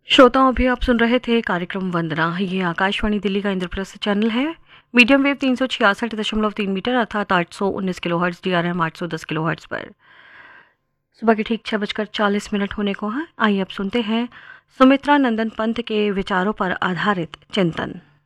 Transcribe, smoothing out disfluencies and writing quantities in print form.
श्रोताओं, अभी आप सुन रहे थे कार्यक्रम वंदना। ये आकाशवाणी दिल्ली का इंद्रप्रस्थ चैनल है। मीडियम वेव 366.3 मीटर अर्थात 819 किलोहर्ट्ज, DRM 810 किलोहर्ट्ज पर। सुबह के ठीक 6:40 होने को हैं। आइए अब सुनते हैं सुमित्रा नंदन पंत के विचारों पर आधारित चिंतन।